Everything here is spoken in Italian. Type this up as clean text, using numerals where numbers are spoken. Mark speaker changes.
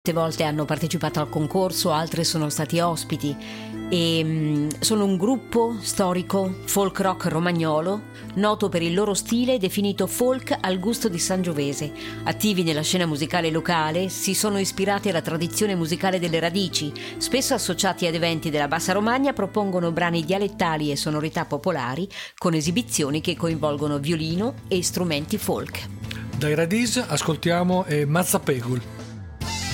Speaker 1: volte hanno partecipato al concorso, altre sono stati ospiti e sono un gruppo storico folk rock romagnolo noto per il loro stile definito folk al gusto di Sangiovese. Attivi nella scena musicale locale, si sono ispirati alla tradizione musicale delle radici, spesso associati ad eventi della Bassa Romagna, propongono brani dialettali e sonorità popolari con esibizioni che coinvolgono violino e strumenti folk.
Speaker 2: Dai Radiz ascoltiamo Mazzapegul.